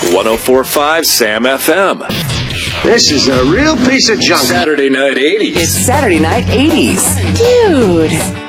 104.5 Sam FM. This is a real piece of junk. Saturday Night 80s. It's Saturday Night 80s. Dude.